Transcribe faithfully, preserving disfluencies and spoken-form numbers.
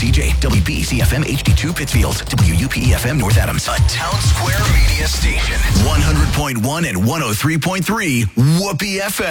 C J, W B C F M H D two Pittsfield, W U P E F M North Adams. A Town Square media station. one hundred point one and one oh three point three Whoopee F M.